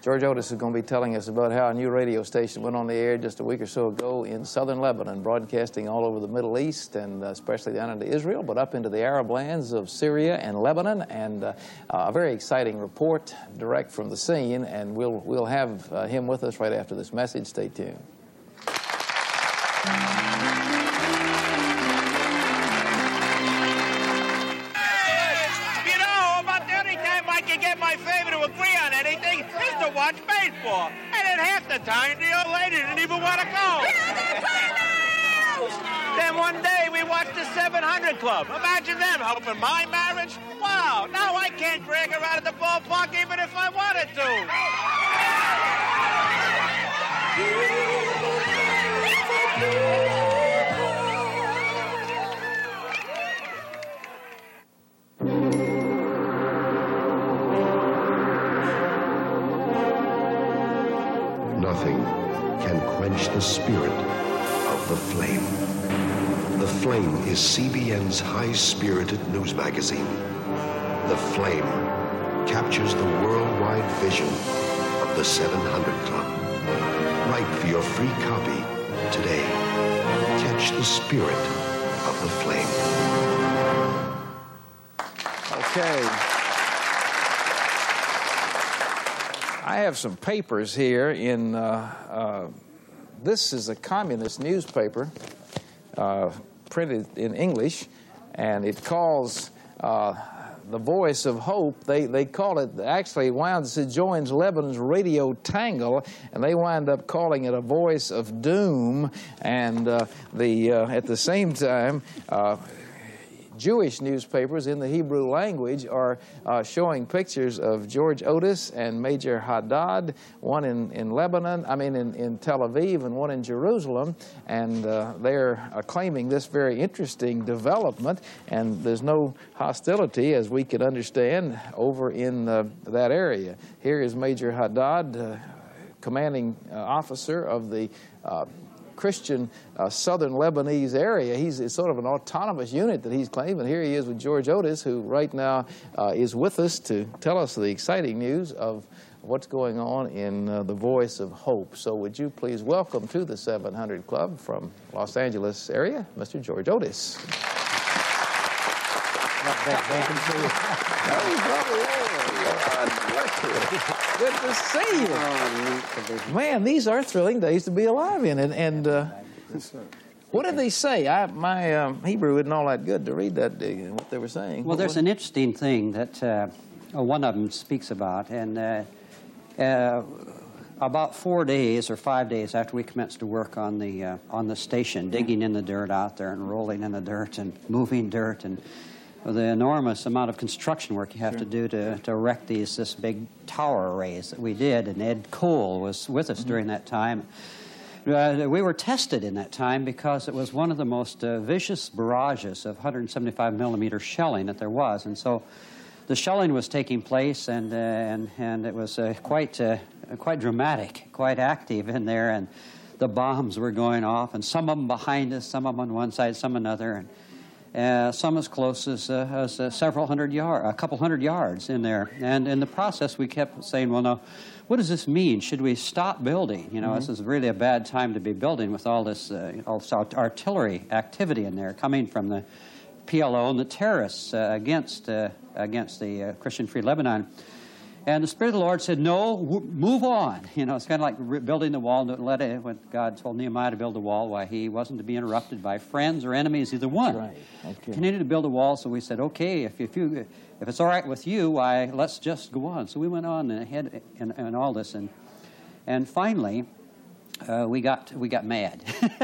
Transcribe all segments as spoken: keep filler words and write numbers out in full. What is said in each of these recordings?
George Otis is going to be telling us about how a new radio station went on the air just a week or so ago in southern Lebanon, broadcasting all over the Middle East and uh, especially down into Israel, but up into the Arab lands of Syria and Lebanon. And uh, a very exciting report direct from the scene, and we'll, we'll have uh, him with us right after this message. Stay tuned. Watch baseball, and at half the time the old lady didn't even want to go. Then one day we watched the seven hundred Club. Imagine them helping my marriage. Wow, now I can't drag her out of the ballpark even if I wanted to. Nothing can quench the spirit of the flame. The Flame is C B N's high-spirited news magazine. The Flame captures the worldwide vision of the seven hundred Club. Write for your free copy today. Catch the spirit of the Flame. Okay. I have some papers here in, uh, uh, this is a communist newspaper, uh, printed in English, and it calls uh, The Voice of Hope. They, they call it, actually, winds, it joins Lebanon's Radio Tangle, and they wind up calling it a voice of doom, and uh, the, uh, at the same time, uh, Jewish newspapers in the Hebrew language are uh, showing pictures of George Otis and Major Haddad, one in, in Lebanon, I mean in, in Tel Aviv, and one in Jerusalem, and uh, they're uh, claiming this very interesting development, and there's no hostility, as we could understand, over in uh, that area. Here is Major Haddad, uh, commanding uh, officer of the uh, Christian uh, southern Lebanese area. He's it's sort of an autonomous unit that he's claiming. Here he is with George Otis, who right now uh, is with us to tell us the exciting news of what's going on in uh, the Voice of Hope. So would you please welcome to the seven hundred Club from Los Angeles area, Mister George Otis. Good to see you. Oh, man, these are thrilling days to be alive in. And, and uh, what did they say? I, my um, Hebrew isn't all that good to read that, uh, what they were saying. Well, there's an interesting thing that uh, one of them speaks about. And uh, uh, about four days or five days after we commenced to work on the, uh, on the station, digging in the dirt out there and rolling in the dirt and moving dirt and the enormous amount of construction work you have sure. to do to, to erect these this big tower arrays that we did, and Ed Cole was with us mm-hmm. during that time. Uh, we were tested in that time because it was one of the most uh, vicious barrages of one hundred seventy-five millimeter shelling that there was, and so the shelling was taking place, and uh, and and it was uh, quite uh, quite dramatic, quite active in there, and the bombs were going off, and some of them behind us, some of them on one side, some another, and. Uh, some as close as, uh, as uh, several hundred yards, a couple hundred yards in there. And in the process, we kept saying, well, now, what does this mean? Should we stop building? You know, mm-hmm. this is really a bad time to be building with all this, uh, all this artillery activity in there coming from the P L O and the terrorists uh, against, uh, against the uh, Christian Free Lebanon. And the Spirit of the Lord said, no, w move on. You know, it's kind of like re building the wall. Don't let it, when God told Nehemiah to build the wall, why he wasn't to be interrupted by friends or enemies, either one. Right. Okay. Continued to build a wall, so we said, okay, if, if, you, if it's all right with you, why, let's just go on. So we went on ahead and, and all this. And, and finally, uh, we, got, we got mad.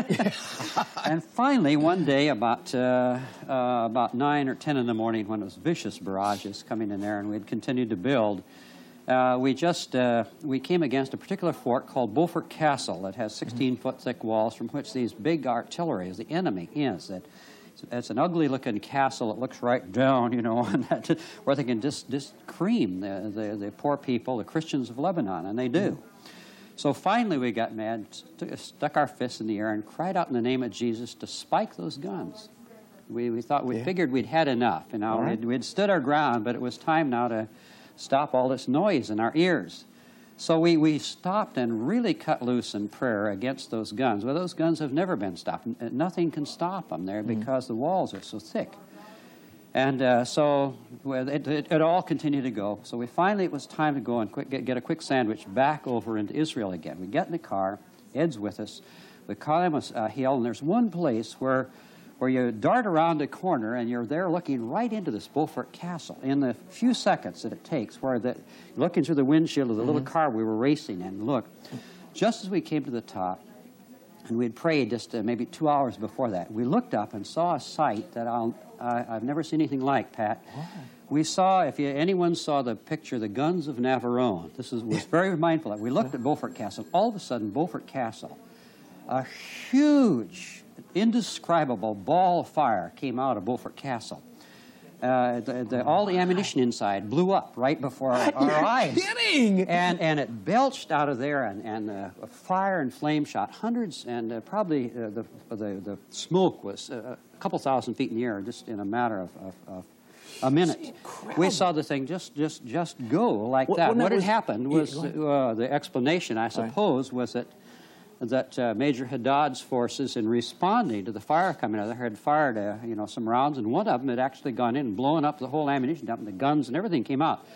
And finally, one day, about, uh, uh, about nine or ten in the morning, when it was vicious barrages coming in there, and we'd continued to build, Uh, we just, uh, we came against a particular fort called Beaufort Castle that has sixteen foot thick walls from which these big artillery, the enemy is. That it's an ugly looking castle that looks right down, you know, and that, where they can just, just cream the, the, the poor people, the Christians of Lebanon, and they do. Mm-hmm. So finally we got mad, st stuck our fists in the air and cried out in the name of Jesus to spike those guns. We, we thought, we yeah. figured we'd had enough, you know, right. we'd, we'd stood our ground, but it was time now to stop all this noise in our ears. So we, we stopped and really cut loose in prayer against those guns. Well, those guns have never been stopped. Nothing can stop them there because the walls are so thick. And uh, so well, it, it, it all continued to go. So we finally, it was time to go and quick, get, get a quick sandwich back over into Israel again. We get in the car. Ed's with us. We climb a uh, hill, and there's one place where where you dart around a corner and you're there looking right into this Beaufort Castle in the few seconds that it takes, where the, looking through the windshield of the mm-hmm. little car we were racing in. Look, just as we came to the top, and we'd prayed just uh, maybe two hours before that, we looked up and saw a sight that I'll, I, I've never seen anything like, Pat. Wow. We saw, if you, anyone saw the picture, the Guns of Navarone, this is, was very mindful of. We looked at Beaufort Castle. All of a sudden, Beaufort Castle, a huge, indescribable ball of fire came out of Beaufort Castle. Uh, the, the, all the ammunition inside blew up right before our, our eyes. Kidding! And and it belched out of there, and, and uh, fire and flame shot hundreds, and uh, probably uh, the, the the smoke was uh, a couple thousand feet in the air just in a matter of, of, of a minute. We saw the thing just just just go like what, that. What that had was, happened was yeah, uh, the explanation, I suppose, right. was that. that uh, Major Haddad's forces, in responding to the fire coming out there, had fired uh, you know, some rounds, and one of them had actually gone in and blown up the whole ammunition dump, and the guns and everything came out.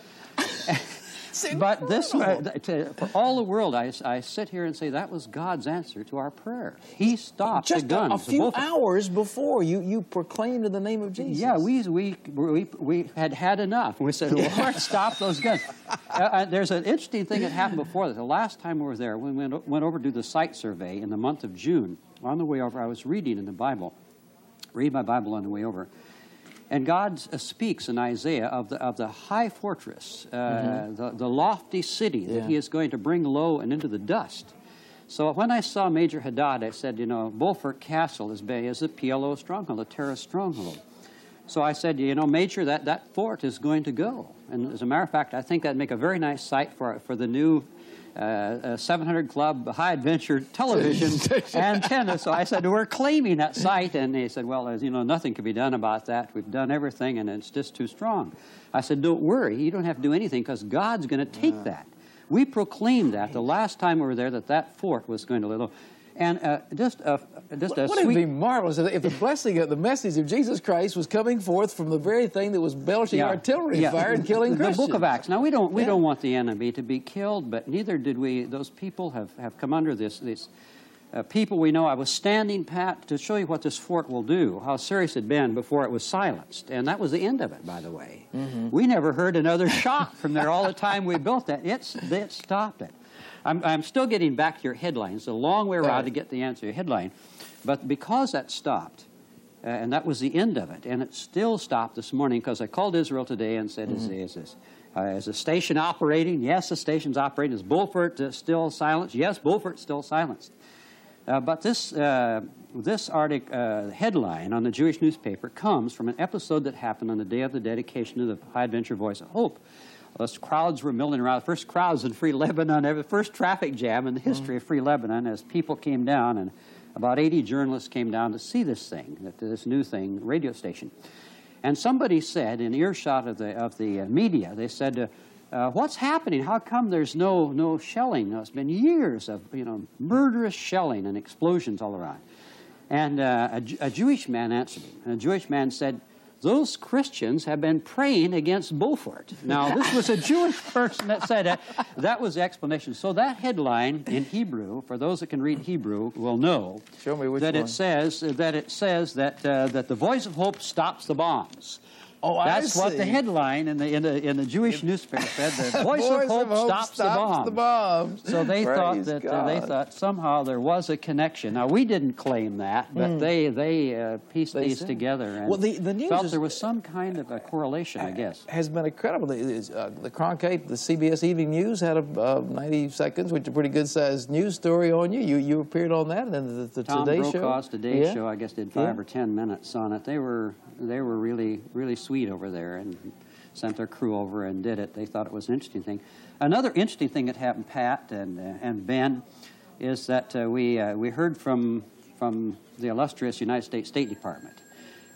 But this, uh, to, for all the world, I, I sit here and say that was God's answer to our prayer. He stopped Just the guns. A, a few hours before you, you proclaimed in the name of Jesus. Yeah, we we we, we had had enough. We said, Lord, stop those guns. uh, uh, there's an interesting thing that happened before that. The last time we were there, we went, went over to do the site survey in the month of June. On the way over, I was reading in the Bible, read my Bible on the way over. And God uh, speaks in Isaiah of the of the high fortress, uh, mm-hmm. the, the lofty city that yeah. he is going to bring low and into the dust. So when I saw Major Haddad, I said, you know, Beaufort Castle is, is a P L O stronghold, a terrorist stronghold. So I said, you know, Major, that, that fort is going to go. And as a matter of fact, I think that'd make a very nice site for, for the new Uh, uh, seven hundred Club High Adventure television antenna. So I said, we're claiming that site. And he said, well, as you know, nothing can be done about that. We've done everything, and it's just too strong. I said, don't worry. You don't have to do anything because God's going to take yeah. that. We proclaimed that the last time we were there, that that fort was going to live. And uh, just a, just a Wouldn't sweet... it be marvelous if the blessing of the message of Jesus Christ was coming forth from the very thing that was belching yeah. artillery yeah. fire and killing the, Christians? The book of Acts. Now, we don't we yeah. don't want the enemy to be killed, but neither did we. Those people have, have come under this. These uh, people we know. I was standing, Pat, to show you what this fort will do, how serious it had been before it was silenced. And that was the end of it, by the way. Mm-hmm. We never heard another shot from there all the time we built that. It's, it stopped it. I'm, I'm still getting back to your headline. It's a long way around to get the answer to your headline. But because that stopped, uh, and that was the end of it, and it still stopped this morning because I called Israel today and said, mm-hmm. is, is, this, uh, is the station operating? Yes, the station's operating. Is Beaufort uh, still silenced? Yes, Beaufort's still silenced. Uh, but this, uh, this article, uh, headline on the Jewish newspaper comes from an episode that happened on the day of the dedication of the High Adventure Voice of Hope. Those crowds were milling around. The first crowds in Free Lebanon, the first traffic jam in the history mm. of Free Lebanon, as people came down, and about eighty journalists came down to see this thing, this new thing, radio station. And somebody said, in earshot of the of the media, they said, uh, uh, "What's happening? How come there's no no shelling? It's been years of you know murderous shelling and explosions all around." And uh, a, a Jewish man answered him. And a Jewish man said, those Christians have been praying against Beaufort. Now, this was a Jewish person that said it. That was the explanation. So that headline in Hebrew, for those that can read Hebrew, will know Show me which that one. it says that it says that uh, that the voice of hope stops the bombs. Oh, That's I what see. the headline in the in the in the Jewish newspaper said. The voice, voice of hope, of hope stops, stops the bombs. the bombs. So they Praise thought that uh, they God. thought somehow there was a connection. Now we didn't claim that, but Mm. they they uh, pieced They these said. together and Well, the- the news felt is- there was some kind of a correlation, I guess. Has been incredible. The, uh, the Cronkite, the C B S Evening News had a uh, ninety seconds, which is a pretty good-sized news story on you. You you appeared on that, and then the, the Tom Today Show. Brokaw's Today Yeah. Show, I guess, did five Yeah. or ten minutes on it. They were they were really really sweet over there and sent their crew over and did it. They thought it was an interesting thing. Another interesting thing that happened, Pat and uh, and Ben, is that uh, we uh, we heard from from the illustrious United States State Department,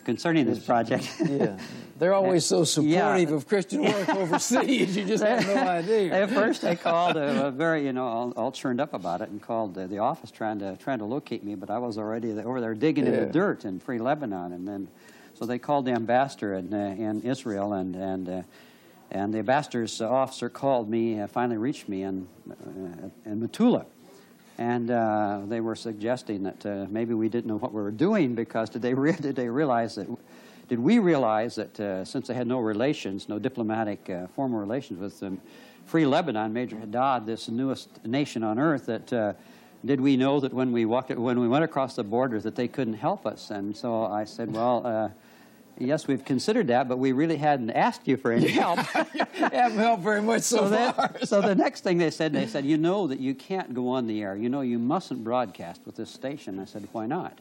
concerning this project. Yeah. They're always so supportive Yeah. of Christian work overseas. You just have no idea. At first, they called, uh, very, you know, all, all churned up about it, and called uh, the office trying to trying to locate me. But I was already over there digging Yeah. in the dirt in Free Lebanon, and then so they called the ambassador in, uh, in Israel, and and uh, and the ambassador's officer called me, uh, finally reached me in uh, in Metula. And uh, they were suggesting that uh, maybe we didn't know what we were doing, because did they, re did they realize that, did we realize that uh, since they had no relations, no diplomatic uh, formal relations with um, Free Lebanon, Major Haddad, this newest nation on earth, that uh, did we know that when we walked, when we went across the border, that they couldn't help us? And so I said, well, uh, yes, we've considered that, but we really hadn't asked you for any help. Haven't helped very much so, So, far. that, so the next thing they said, they said, you know that you can't go on the air. You know you mustn't broadcast with this station. I said, why not?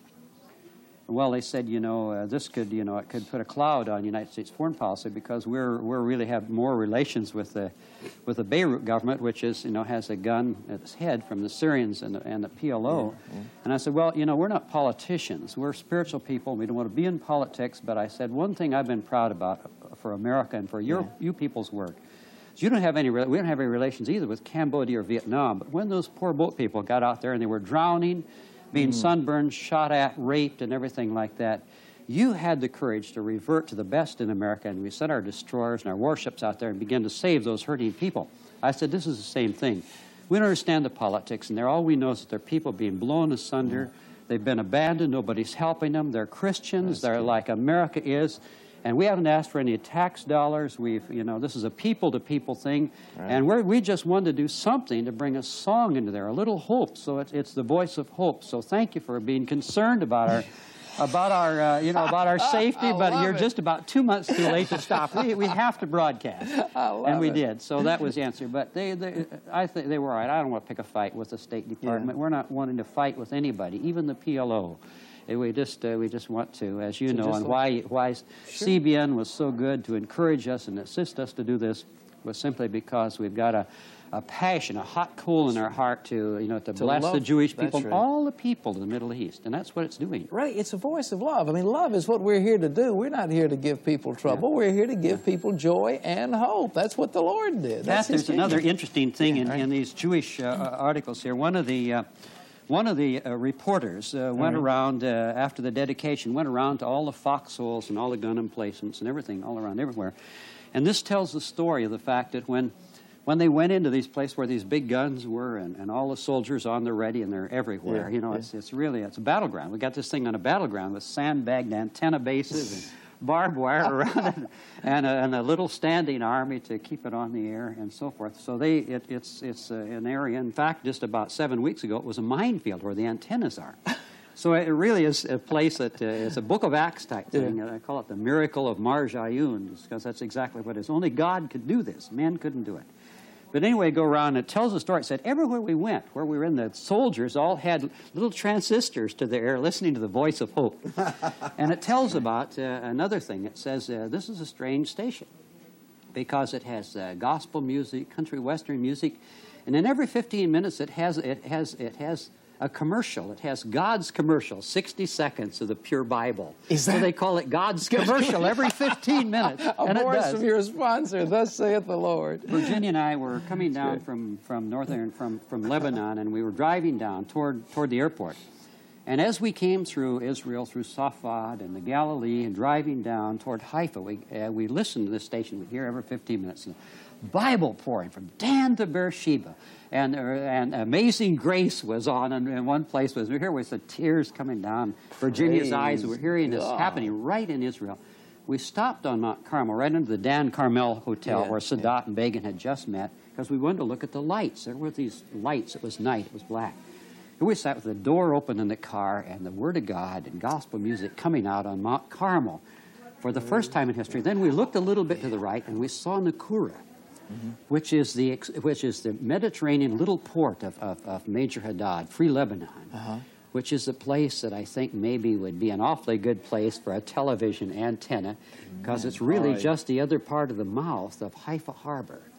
Well, they said, you know, uh, this could, you know, it could put a cloud on United States foreign policy, because we're we're really have more relations with the with the Beirut government, which is, you know, has a gun at its head from the Syrians and the, and the P L O. Mm-hmm. And I said, well, you know, we're not politicians. We're spiritual people. We don't want to be in politics. But I said, one thing I've been proud about for America and for your yeah. you people's work is you don't have any we don't have any relations either with Cambodia or Vietnam. But when those poor boat people got out there and they were drowning, being mm. sunburned, shot at, raped, and everything like that, you had the courage to revert to the best in America, and we sent our destroyers and our warships out there and began to save those hurting people. I said, this is the same thing. We don't understand the politics, and they're, all we know is that there are people being blown asunder. Mm. They've been abandoned. Nobody's helping them. They're Christians. That's they're good. Like America is. And we haven't asked for any tax dollars. We've, you know, this is a people-to-people thing. Right. And we're, we just wanted to do something to bring a song into there, a little hope. So it's, it's the voice of hope. So thank you for being concerned about our, about our, uh, you know, about our safety. But you're it. just about two months too late to stop. We, we have to broadcast. I love and we it. did. So that was the answer. But they, they I think they were all right. I don't want to pick a fight with the State Department. Yeah. We're not wanting to fight with anybody, even the P L O. We just, uh, we just want to, as you so know, and why, why sure. C B N was so good to encourage us and assist us to do this was simply because we've got a, a passion, a hot coal in our heart to, you know, to, to bless love, the Jewish people, right. all the people of the Middle East, and that's what it's doing. Right, it's a voice of love. I mean, love is what we're here to do. We're not here to give people trouble. Yeah. We're here to give yeah. people joy and hope. That's what the Lord did. That's Pat, there's another interesting thing yeah, in, right. in these Jewish uh, articles here. One of the... Uh, One of the uh, reporters uh, went right. around, uh, after the dedication, went around to all the foxholes and all the gun emplacements and everything, all around everywhere. And this tells the story of the fact that when, when they went into these places where these big guns were and, and all the soldiers on the ready and they're everywhere, yeah, you know, yeah. it's, it's really, it's a battleground. We got this thing on a battleground with sandbagged antenna bases and barbed wire around it, and a, and a little standing army to keep it on the air and so forth. So they, it, it's, it's uh, an area, in fact, just about seven weeks ago, it was a minefield where the antennas are. So it really is a place that uh, is a Book of Acts type thing. Yeah. I call it the miracle of Mar Jayun, because that's exactly what it is. Only God could do this. Men couldn't do it. But anyway, go around, and it tells the story. It said everywhere we went, where we were in, the soldiers all had little transistors to their ear listening to the voice of hope. And it tells about uh, another thing. It says uh, this is a strange station because it has uh, gospel music, country western music, and then every fifteen minutes it has, it has, it has a commercial. It has God's commercial, sixty seconds of the pure Bible. Is that? So they call it God's commercial every fifteen minutes. A and voice it does. From your sponsor, thus saith the Lord. Virginia and I were coming down from, from northern, from, from Lebanon, and we were driving down toward, toward the airport. And as we came through Israel, through Safad and the Galilee, and driving down toward Haifa, we, uh, we listened to this station. We'd hear every fifteen minutes. Bible pouring from Dan to Beersheba. And, uh, and Amazing Grace was on, and, and one place was, we hear with the tears coming down Virginia's Praise eyes. We're hearing this God. happening right in Israel. We stopped on Mount Carmel, right under the Dan Carmel Hotel, yeah, where Sadat yeah. and Begin had just met, because we wanted to look at the lights. There were these lights. It was night. It was black. And we sat with the door open in the car and the Word of God and gospel music coming out on Mount Carmel for the first time in history. Then we looked a little bit to the right, and we saw Nakura. Mm-hmm. Which is the which is the Mediterranean little port of, of, of Major Haddad, Free Lebanon, uh-huh. which is a place that I think maybe would be an awfully good place for a television antenna, because it's really right. just the other part of the mouth of Haifa Harbor.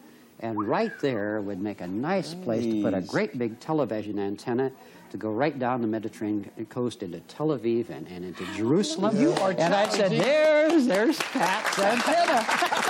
And right there would make a nice place to put a great big television antenna to go right down the Mediterranean coast into Tel Aviv and, and into Jerusalem. You are and I said, there's, there's Pat's antenna.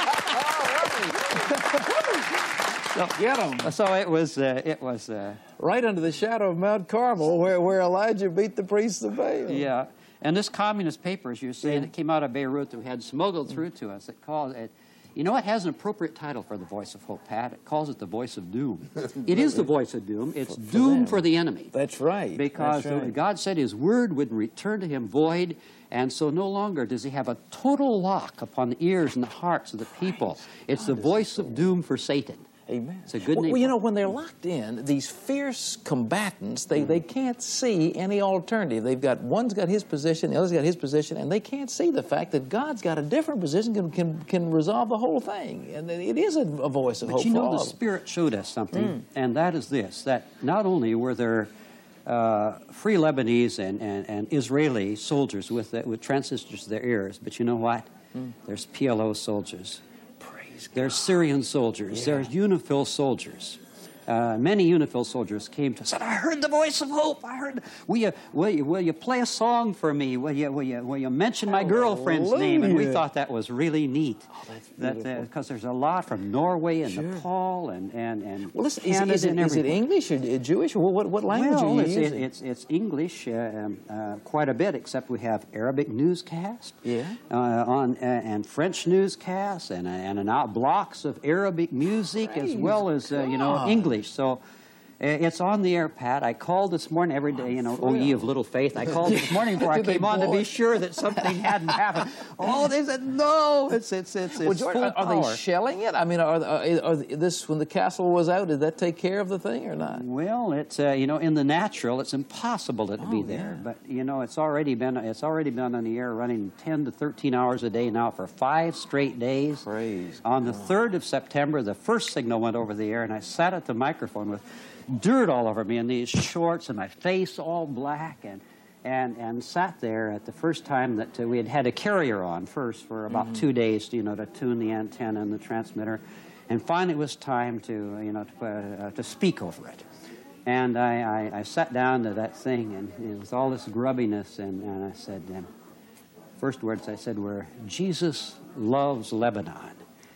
So, get them. So it was, uh, it was... Uh, right under the shadow of Mount Carmel, where, where Elijah beat the priests of Baal. Yeah. And this communist paper, as you say, yeah. that came out of Beirut that we had smuggled through to us, it called it, you know, it has an appropriate title for the Voice of Hope, Pat. It calls it the Voice of Doom. It is the voice of doom. It's for, for doom them. for the enemy. That's right. Because That's right. God said his word would return to him void, and so no longer does he have a total lock upon the ears and the hearts of the people. It's the voice of doom for Satan. Amen. It's a good well, name. Well, you know, when they're locked in, these fierce combatants, they, they can't see any alternative. They've got, one's got his position, the other's got his position, and they can't see the fact that God's got a different position, can can, can resolve the whole thing. And it is a, a voice of but hope you for know, all the of them. Spirit showed us something, Mm. and that is this, that not only were there uh, free Lebanese and, and, and Israeli soldiers with, uh, with transistors to their ears, but you know what? Mm. There's P L O soldiers. There's Syrian soldiers. Yeah. There's UNIFIL soldiers. Uh, many UNIFIL soldiers came to us and said, I heard the voice of hope. I heard. Will you, will you, will you play a song for me? Will you, will you, will you mention my girlfriend's Hallelujah. name? And we thought that was really neat. Oh, that's that beautiful. Because uh, there's a lot from Norway and Sure. Nepal and and and Well, listen, is, Canada is, it, and is it everywhere. English or Jewish? Or what, what language Well, are you it's, using? it's, it's English uh, um, uh, quite a bit, except we have Arabic newscasts, Yeah. uh, on uh, and French newscasts, and uh, and an out blocks of Arabic music as Praise well as uh, you know God. English. So. uh, It's on the air, Pat. I called this morning every day, you know, oh, ye of little faith. I called this morning before I Did they came on to blow be it? sure that something hadn't happened. Oh, they said, no, it's, it's, it's, it's Well, George, full are, are power. they shelling it? I mean, are, are, are this when the castle was out? Did that take care of the thing or not? Well, it's uh, you know, in the natural, it's impossible that it be Oh, there. yeah. But you know, it's already been it's already been on the air, running ten to thirteen hours a day now for five straight days. Praise On the third of September, the first signal went over the air, and I sat at the microphone with dirt all over me in these shorts and my face all black, and and and sat there at the first time that uh, we had had a carrier on first for about Mm-hmm. two days, you know, to tune the antenna and the transmitter, and finally it was time to you know to uh, to speak over it. And I, I, I sat down to that thing, and it was all this grubbiness, and, and I said, um, first words I said were, Jesus loves Lebanon.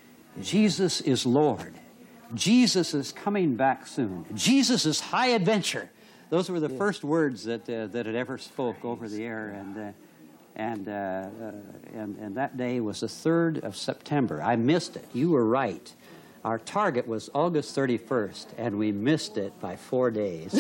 Jesus is Lord. Jesus is coming back soon. Jesus is high adventure. Those were the yeah. first words that uh, that it ever spoke over the air, and uh, and, uh, uh, and and that day was the third of September. I missed it. You were right. Our target was August thirty-first, and we missed it by four days.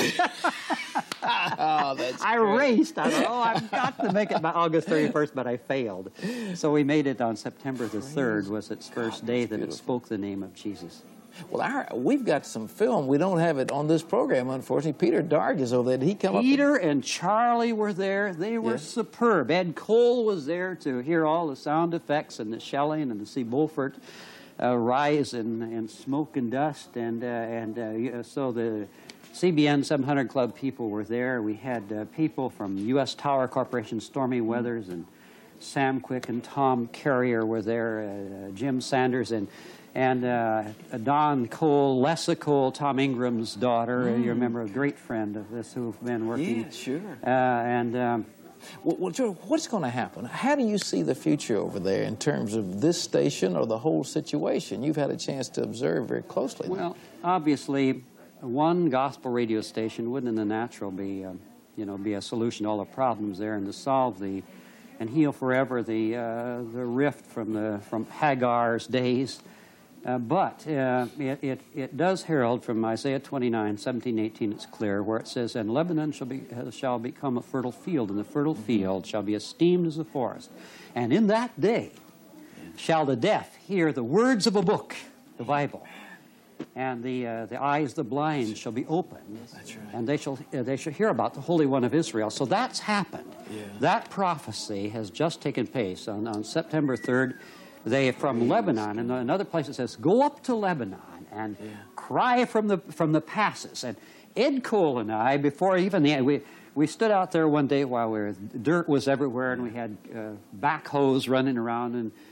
Oh, that's I great. raced. I thought, oh, I've got to make it by August thirty-first, but I failed. So we made it on September the third was its first day that it spoke the name of Jesus. Well, our, we've got some film. We don't have it on this program, unfortunately. Peter Darg is over there. Did he come Peter up? and Charlie were there. They were Yeah. superb. Ed Cole was there to hear all the sound effects and the shelling and to see Beaufort uh, rise in, in smoke and dust. And, uh, and uh, yeah, so the C B N seven hundred Club people were there. We had uh, people from U S Tower Corporation, Stormy Weathers, and Sam Quick and Tom Carrier were there, uh, Jim Sanders, and and uh, Don Cole, Lessa Cole, Tom Ingram's daughter. Mm. You remember, a great friend of this who've been working. Yeah, sure. Uh, and um, Well, well, George, what's going to happen? How do you see the future over there in terms of this station or the whole situation? You've had a chance to observe very closely. well, obviously, one gospel radio station wouldn't, in the natural, be um, you know be a solution to all the problems there, and to solve the and heal forever the uh, the rift from the from Hagar's days. Uh, but uh, it, it, it does herald from Isaiah twenty-nine, seventeen, eighteen, it's clear, where it says, and Lebanon shall, be, uh, shall become a fertile field, and the fertile field shall be esteemed as a forest. And in that day shall the deaf hear the words of a book, the Bible, and the, uh, the eyes of the blind shall be opened, That's right. and they shall, uh, they shall hear about the Holy One of Israel. So that's happened. Yeah. That prophecy has just taken place on, on September third. They from Lebanon, and another place it says, "Go up to Lebanon and Yeah. cry from the from the passes." And Ed Cole and I, before even the we we stood out there one day while we were dirt was everywhere, and we had uh, backhoes running around, and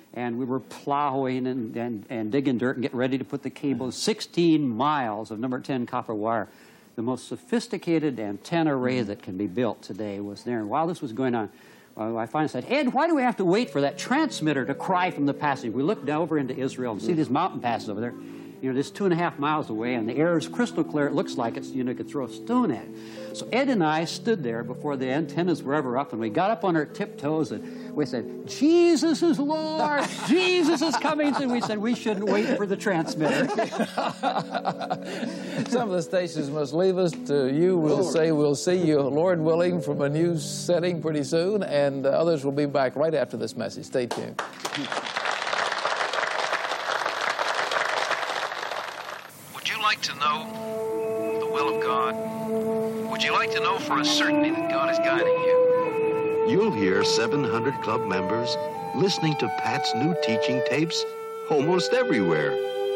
and we were plowing and, and, and digging dirt and getting ready to put the cable, sixteen miles of number ten copper wire. The most sophisticated antenna array that can be built today was there. And while this was going on, well, I finally said, Ed, why do we have to wait for that transmitter to cry from the passage? We looked over into Israel and see these mountain passes over there. You know, this two and a half miles away, and the air is crystal clear. It looks like it's, you know, you could throw a stone at it. So Ed and I stood there before the antennas were ever up, and we got up on our tiptoes, and we said, Jesus is Lord! Jesus is coming! And we said, we shouldn't wait for the transmitter. Some of the stations must leave us to you. We'll Lord. say we'll see you, Lord willing, from a new setting pretty soon, and uh, others will be back right after this message. Stay tuned. To know the will of God? Would you like to know for a certainty that God is guiding you? You'll hear seven hundred Club members listening to Pat's new teaching tapes almost everywhere.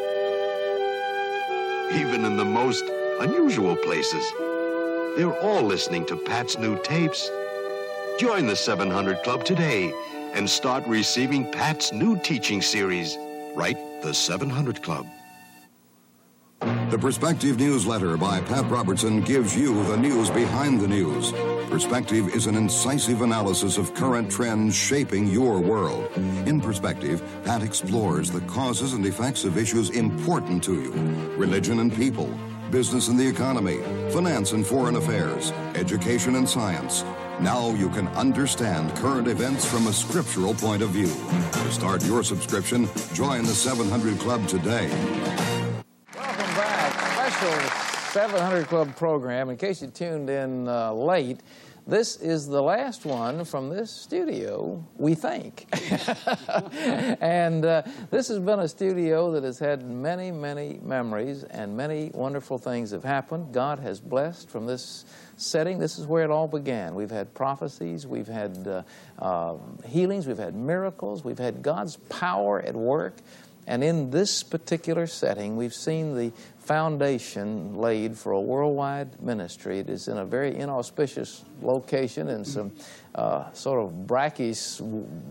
Even in the most unusual places. They're all listening to Pat's new tapes. Join the seven hundred Club today and start receiving Pat's new teaching series. Write the seven hundred Club. The Perspective newsletter by Pat Robertson gives you the news behind the news. Perspective is an incisive analysis of current trends shaping your world. In Perspective, Pat explores the causes and effects of issues important to you. Religion and people, business and the economy, finance and foreign affairs, education and science. Now you can understand current events from a scriptural point of view. To start your subscription, join the seven hundred Club today. seven hundred Club program. In case you tuned in uh, late, this is the last one from this studio, we think. And uh, this has been a studio that has had many, many memories, and many wonderful things have happened. God has blessed from this setting. This is where it all began. We've had prophecies, we've had uh, uh, healings, we've had miracles, we've had God's power at work. And in this particular setting, we've seen the foundation laid for a worldwide ministry. It is in a very inauspicious location in some uh, sort of brackish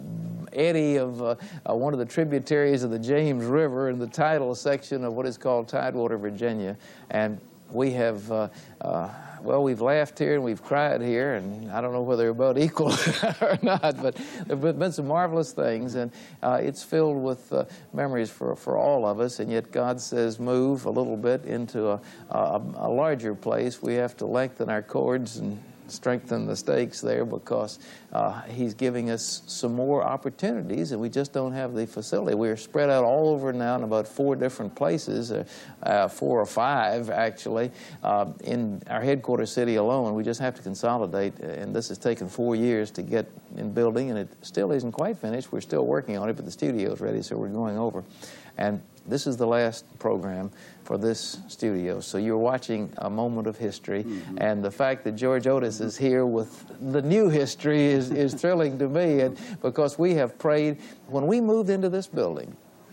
eddy of uh, uh, one of the tributaries of the James River in the tidal section of what is called Tidewater, Virginia. And we have, uh, uh, well, we've laughed here and we've cried here, and I don't know whether they're about equal or not, but there have been some marvelous things, and uh, it's filled with uh, memories for, for all of us, and yet God says move a little bit into a, a, a larger place. We have to lengthen our cords and strengthen the stakes there, because uh, he's giving us some more opportunities, and we just don't have the facility. We're spread out all over now in about four different places, uh, uh, four or five actually, uh, in our headquarters city alone. We just have to consolidate, and this has taken four years to get in building, and it still isn't quite finished. We're still working on it, but the studio's ready, so we're going over. And this is the last program for this studio. So you're watching a moment of history, mm-hmm. and the fact that George Otis is here with the new history is, is thrilling to me, and because we have prayed. When we moved into this building,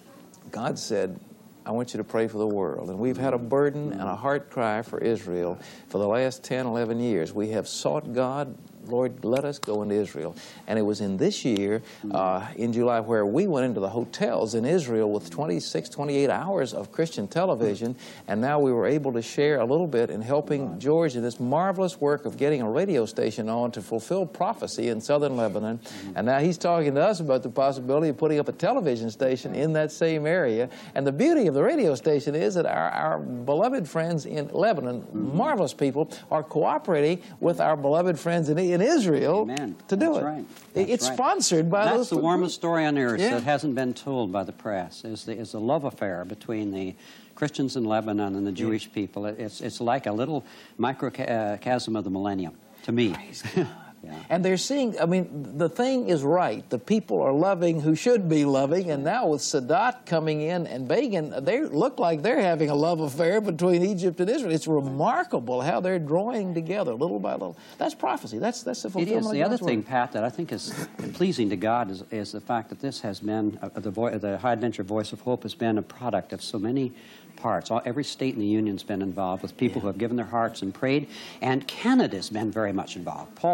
God said, I want you to pray for the world. And we've had a burden and a heart cry for Israel for the last ten, eleven years. We have sought God, Lord, let us go into Israel. And it was in this year, uh, in July, where we went into the hotels in Israel with twenty-six, twenty-eight hours of Christian television, and now we were able to share a little bit in helping George in this marvelous work of getting a radio station on to fulfill prophecy in southern Lebanon. And now he's talking to us about the possibility of putting up a television station in that same area. And the beauty of the radio station is that our, our beloved friends in Lebanon, marvelous people, are cooperating with our beloved friends in in Israel Amen. to do That's it. Right. That's it's right. sponsored by That's those. That's the warmest story on earth yeah. that hasn't been told by the press, is the, is the love affair between the Christians in Lebanon and the Jewish yeah. people. It's, it's like a little microcosm of the millennium, to me. Yeah. And they're seeing, I mean, the thing is right. The people are loving who should be loving, and now with Sadat coming in and Begin, they look like they're having a love affair between Egypt and Israel. It's remarkable how they're drawing together little by little. That's prophecy. That's that's the fulfillment. It is. of The God's other thing, word. Pat, that I think is pleasing to God is, is the fact that this has been, uh, the, vo the High Adventure Voice of Hope has been a product of so many parts. All, every state in the Union's been involved with people yeah. who have given their hearts and prayed, and Canada's been very much involved. Paul Hunter,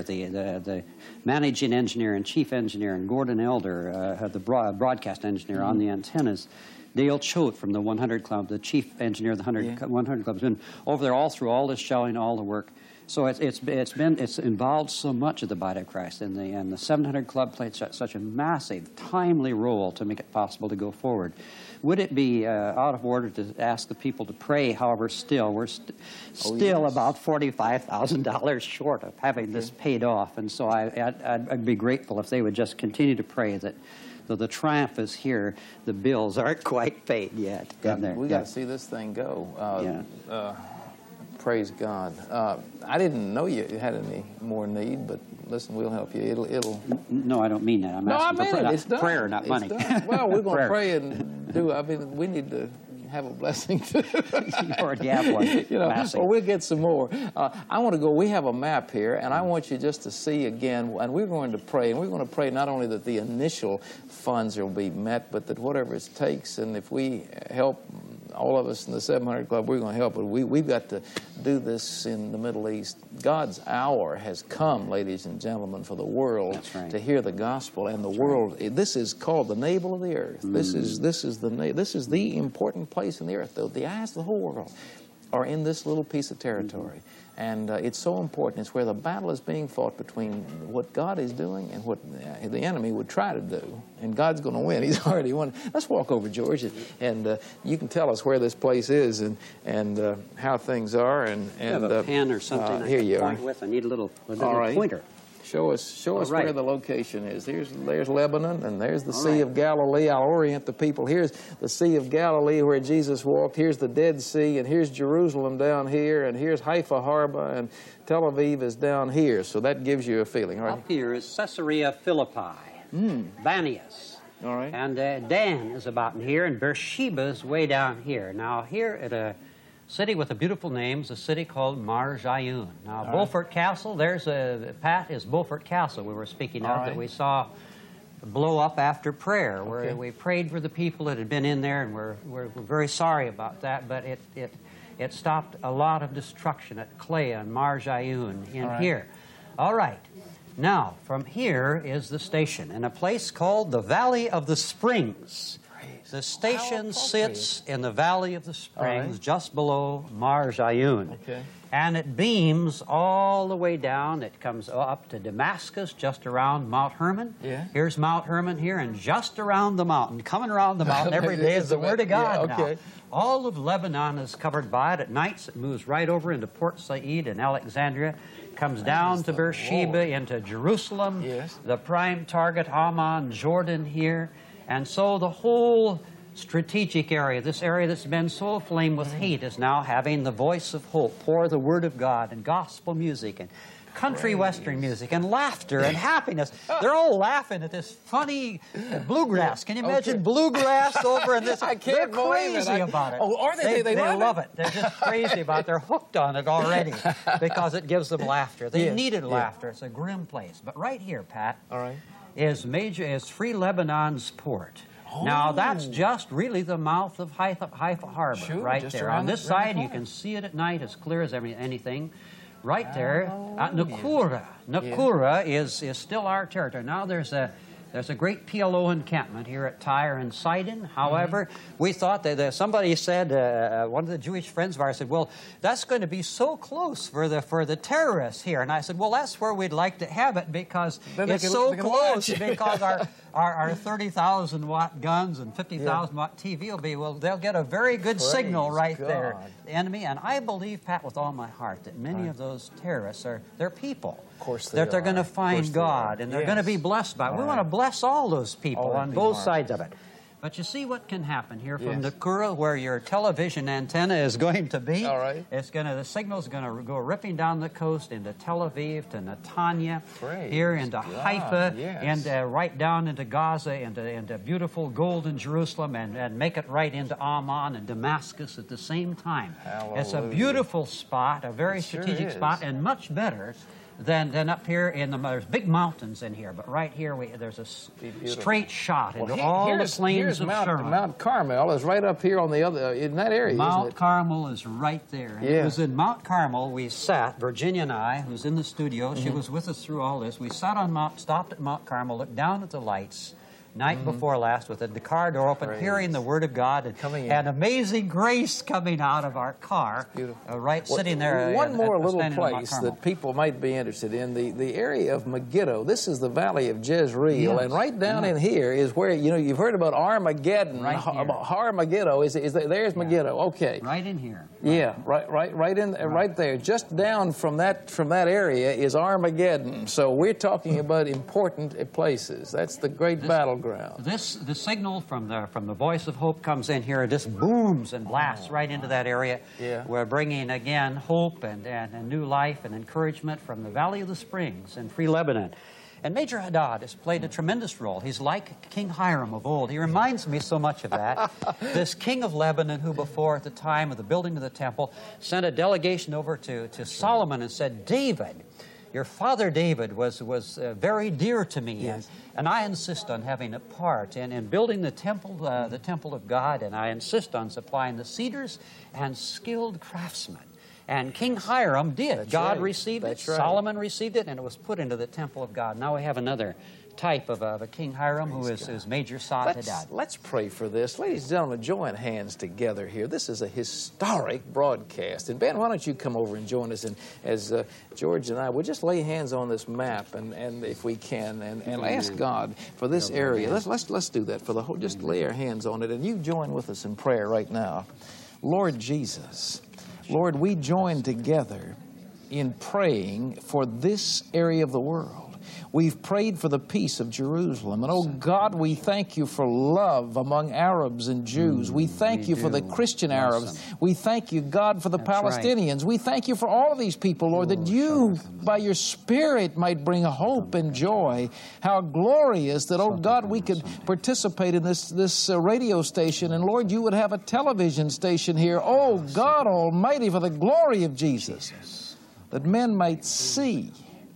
the, the, the managing engineer and chief engineer, and Gordon Elder, uh, the broad, broadcast engineer mm-hmm. on the antennas. Dale Choate from the one hundred Club, the chief engineer of the one hundred, yeah. one hundred Club, has been over there all through all this showing, all the work. So it's, it's, it's been, it's involved so much of the body of Christ, and the, and the seven hundred Club played such, such a massive, timely role to make it possible to go forward. Would it be uh, out of order to ask the people to pray? However, still, we're st oh, still yes. about forty-five thousand dollars short of having okay. this paid off. And so I, I'd, I'd, I'd be grateful if they would just continue to pray that though the triumph is here, the bills aren't quite paid yet. Got, there. We yeah. got to see this thing go. Uh, yeah. uh, praise God. Uh, I didn't know you had any more need, but listen, we'll help you. It'll, it'll. No, I don't mean that. I'm no, asking I mean for it. It's done. prayer, not it's money. Done. Well, we're going to pray and do. I mean, we need to have a blessing too. You already have one. You know, Massive. or we'll get some more. Uh, I want to go. We have a map here, and I want you just to see again. And we're going to pray, and we're going to pray not only that the initial funds will be met, but that whatever it takes, and if we help. All of us in the seven hundred Club, we're going to help, but we, we've got to do this in the Middle East. God's hour has come, ladies and gentlemen, for the world right. to hear the gospel, and the That's world. Right. This is called the navel of the earth. Mm. This is this is the this is the important place in the earth. The, the eyes of the whole world are in this little piece of territory. Mm-hmm. And uh, it's so important. It's where the battle is being fought between what God is doing and what uh, the enemy would try to do. And God's going to win. He's already won. Let's walk over, George, and, and uh, you can tell us where this place is and and uh, how things are. And, and you have a uh, pen or something. Uh, I here can you point are. With. I need a little, a little All right. pointer. Show us, show us right. where the location is. Here's, there's Lebanon, and there's the All Sea right. of Galilee. I'll orient the people. Here's the Sea of Galilee where Jesus walked. Here's the Dead Sea, and here's Jerusalem down here, and here's Haifa Harbor, and Tel Aviv is down here. So that gives you a feeling, right? Up here is Caesarea Philippi, mm. Banias. All right. And uh, Dan is about in here, and Beersheba is way down here. Now, here at a city with a beautiful name is a city called Marjayoun. Now, All Beaufort right. Castle, there's a, Pat, is Beaufort Castle we were speaking All of right. that we saw blow up after prayer, where okay. we prayed for the people that had been in there, and we're, we're, we're very sorry about that, but it, it, it stopped a lot of destruction at Clay and Marjayoun in All right. here. All right. Now, from here is the station in a place called the Valley of the Springs. The station sits in the Valley of the Springs, right. just below Marjayoun. Okay. And it beams all the way down. It comes up to Damascus, just around Mount Hermon. Yeah. Here's Mount Hermon here, and just around the mountain, coming around the mountain every day is the Word of God yeah, okay. now. All of Lebanon is covered by it. At nights, it moves right over into Port Said and Alexandria. Comes down to Beersheba, Lord. into Jerusalem, yes. the prime target, Amman, Jordan here. And so the whole strategic area, this area that's been so aflame with hate, is now having the voice of hope, pour the Word of God, and gospel music, and country Praise. western music, and laughter, and happiness. They're all laughing at this funny bluegrass. Can you imagine okay. bluegrass over in this? I can't They're crazy it. I, about it. Oh, are they? They, they, they, they love, love it. it. They're just crazy about it. They're hooked on it already because it gives them laughter. They yes. needed yeah. laughter. It's a grim place. But right here, Pat, all right. is major is Free Lebanon's port. Oh. Now, that's just really the mouth of Haifa, Haifa Harbor, sure, right there. On this the, side, the you can see it at night as clear as every, anything. Right there, oh, at Nakura. Yeah. Nakura yeah. is, is still our territory. Now, there's a There's a great P L O encampment here at Tyre and Sidon. However, mm-hmm. we thought that uh, somebody said, uh, one of the Jewish friends of ours said, well, that's going to be so close for the for the terrorists here. And I said, well, that's where we'd like to have it because then it's can, so close because our, our, our thirty thousand watt guns and fifty thousand yeah. watt T V will be, well, they'll get a very good Praise signal right God. there, the enemy. And I believe, Pat, with all my heart, that many right. of those terrorists are, they're people. Of course they that they're are. going to find God, they and they're yes. going to be blessed by it. All we right. want to bless all those people all on both sides of it. But you see what can happen here from yes. Nakura, where your television antenna is going to be. All right. It's going to, the signal's going to go ripping down the coast into Tel Aviv, to Netanya, Praise here into God. Haifa, yes. and uh, right down into Gaza, into, into beautiful golden Jerusalem, and, and make it right into Amman and Damascus at the same time. Hallelujah. It's a beautiful spot, a very it sure strategic is. spot, and much better than, than up here in the, there's big mountains in here, but right here we, there's a s- straight shot into Well, he- all the here's, plains here's of Mount, Sherman. Mount Carmel is right up here on the other, in that area, Mount isn't it? Carmel is right there. And Yeah. It was in Mount Carmel we sat, Virginia and I, who's in the studio, she Mm-hmm. was with us through all this. We sat on Mount, stopped at Mount Carmel, looked down at the lights, night Mm-hmm. before last with the, the car door open, Praise. hearing the Word of God and, Coming in. and amazing grace coming out of our car. Beautiful. Uh, right, Well, sitting there. One uh, more uh, little standing on Mount place Carmel. that people might be interested in, the, the area of Megiddo. This is the valley of Jezreel, Yes. and right down Yes. in here is where, you know, you've heard about Armageddon. Right Ha- here. about Har Megiddo, is, is there, there's Megiddo, okay. Right in here. Yeah, right, right, right in, right. right there. Just down from that from that area is Armageddon. So we're talking about important places. That's the great This- battleground. This the signal from the from the Voice of Hope comes in here. It just booms and blasts right into that area. Yeah. We're bringing again hope and, and, and new life and encouragement from the Valley of the Springs in Free Lebanon. And Major Haddad has played a tremendous role. He's like King Hiram of old. He reminds me so much of that. This king of Lebanon who before, at the time of the building of the temple, sent a delegation over to, to Solomon and said, David, your father David was, was uh, very dear to me, Yes. and, and I insist on having a part in, in building the temple, uh, the temple of God, and I insist on supplying the cedars and skilled craftsmen. And King Hiram did. That's God right. received That's it. right. Solomon received it, and it was put into the temple of God. Now we have another type of, uh, of a King Hiram who is, is Major Saad Let's, Haddad. let's pray for this. Ladies and gentlemen, join hands together here. This is a historic broadcast. And Ben, why don't you come over and join us? And as uh, George and I, we'll just lay hands on this map, and, and if we can, and, and ask God for this area. Let's, let's, let's do that for the whole, just lay our hands on it. And you join with us in prayer right now. Lord Jesus, Lord, we join together in praying for this area of the world. We've prayed for the peace of Jerusalem. And, oh, God, we thank you for love among Arabs and Jews. We thank we you for the do. Christian Bless Arabs. them. We thank you, God, for the That's right. Palestinians. We thank you for all of these people, Lord, that you, by your Spirit, might bring hope and joy. How glorious that, oh, God, we could participate in this, this uh, radio station. And, Lord, you would have a television station here. Oh, God Almighty, for the glory of Jesus, that men might see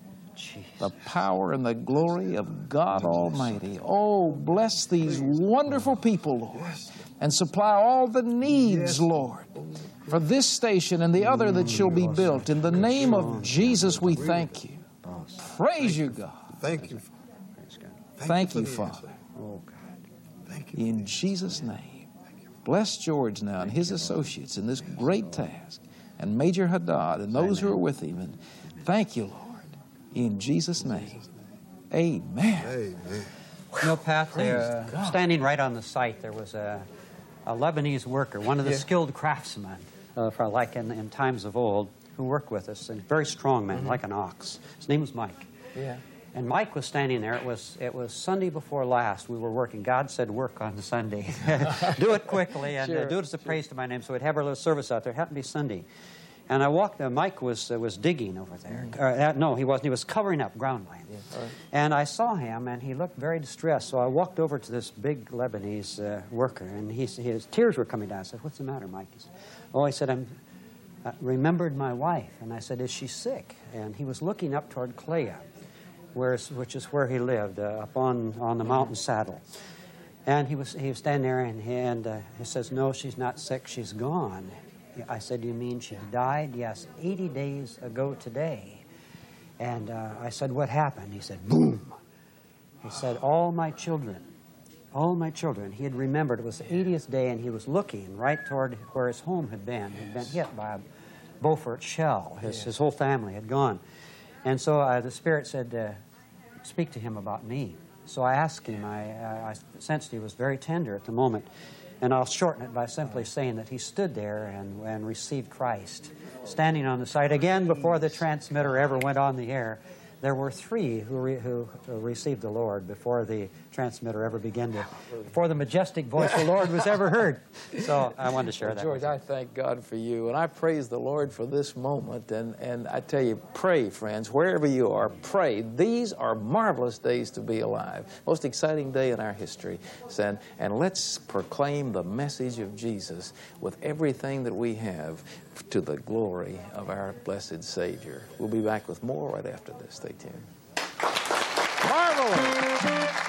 the power and the glory of God Almighty. Oh, bless these wonderful people, Lord, and supply all the needs, Lord, for this station and the other that shall be built. In the name of Jesus, we thank you. Praise you, God. Thank you. Thank you, for the Father. answer. Thank you. In Jesus' name. Bless George now and his associates in this great task, and Major Haddad and those who are with him. And thank you, Lord. In Jesus' name. Amen. Amen. You know, Pat, there, God. standing right on the site, there was a, a Lebanese worker, one of the Yeah. skilled craftsmen, uh, for like in, in times of old, who worked with us. A very strong man, like an ox. His name was Mike. Yeah. And Mike was standing there. It was it was Sunday before last. We were working. God said, "Work on Sunday. Do it quickly and uh, Sure, do it as a praise to my name." So we'd have our little service out there. It happened to be Sunday. And I walked, uh, Mike was uh, was digging over there. Uh, uh, no, he wasn't. He was covering up ground line. All right. And I saw him, and he looked very distressed. So I walked over to this big Lebanese uh, worker, and he, his tears were coming down. I said, "What's the matter, Mike?" He said, "Oh," he said, "I'm uh, remembered my wife." And I said, "Is she sick?" And he was looking up toward Klea, where, which is where he lived, uh, up on, on the mountain saddle. And he was he was standing there, and he, and uh, he says, "No, she's not sick. She's gone." I said, "You mean she died?" "Yes, eighty days ago today." And uh, I said, "What happened?" He said, "Boom." He said, "All my children, all my children." He had remembered it was the eightieth day, and he was looking right toward where his home had been. He'd been hit by a Beaufort shell. His, Yes. his whole family had gone. And so uh, the Spirit said, uh, "Speak to him about me." So I asked him. I, uh, I sensed he was very tender at the moment. And I'll shorten it by simply saying that he stood there and, and received Christ. Standing on the site, again, before the transmitter ever went on the air, there were three who, re, who, who received the Lord before the, transmitter ever began to, before the majestic voice of the Lord was ever heard. So I wanted to share Well, that. George, with you. I thank God for you, and I praise the Lord for this moment. And, and I tell you, pray, friends, wherever you are, pray. These are marvelous days to be alive. Most exciting day in our history. And, and let's proclaim the message of Jesus with everything that we have to the glory of our blessed Savior. We'll be back with more right after this. Stay tuned. Marvelous!